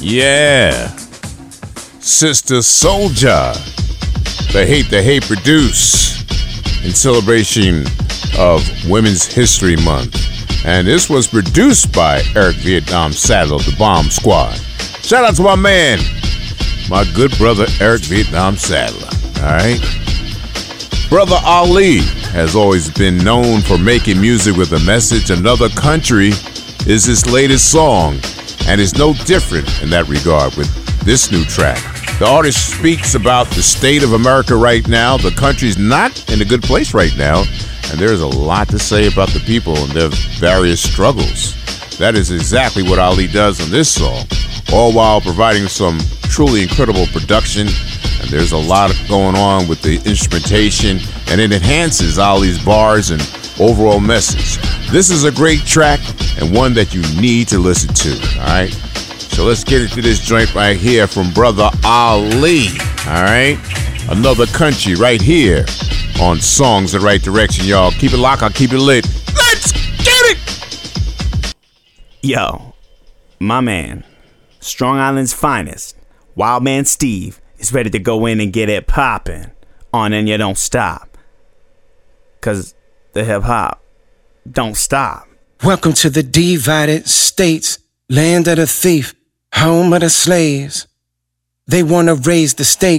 Yeah. Sister Souljah. The Hate Produce in celebration of Women's History Month. And this was produced by Eric Vietnam Sadler of the Bomb Squad. Shout out to my man, my good brother Eric Vietnam Sadler. All right. Brother Ali has always been known for making music with a message. Another Country is his latest song, and it's no different in that regard with this new track. The artist speaks about the state of America right now. The country's not in a good place right now, and there's a lot to say about the people and their various struggles. That is exactly what Ali does on this song, all while providing some truly incredible production. And there's a lot going on with the instrumentation, and it enhances Ali's bars and overall message. This is a great track and one that you need to listen to, all right? So let's get into this joint right here from Brother Ali, all right? Another Country right here on Songs the Right Direction, y'all. Keep it locked, I'll keep it lit. Let's get it! Yo, my man, Strong Island's finest, Wildman Steve, is ready to go in and get it poppin' on And You Don't Stop. Cause the hip hop don't stop. Welcome to the divided states, land of the thief, home of the slaves. They want to raise the stakes.